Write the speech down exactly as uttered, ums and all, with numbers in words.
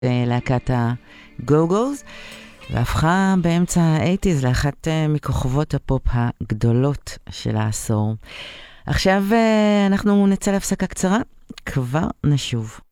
להקת הגו-גו's, והפכה באמצע ה-שמונים לאחת מכוכבות הפופ הגדולות של העשור. עכשיו אנחנו נצא להפסקה קצרה, כבר נשוב.